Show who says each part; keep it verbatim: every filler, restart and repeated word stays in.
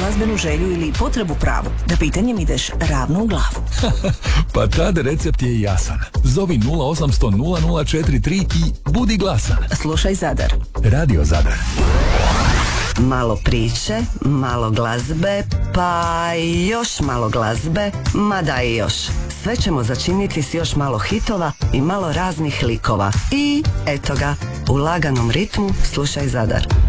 Speaker 1: glazbenu želju ili potrebu pravu, da pitanjem ideš ravno u glavu.
Speaker 2: Pa tad recept je jasan. Zovi nula osam sto nula nula četiri tri i budi glasan.
Speaker 1: Slušaj Zadar.
Speaker 2: Radio Zadar.
Speaker 1: Malo priče, malo glazbe, pa još malo glazbe, mada i još. Sve ćemo začiniti s još malo hitova i malo raznih likova. I eto ga, u laganom ritmu slušaj Zadar.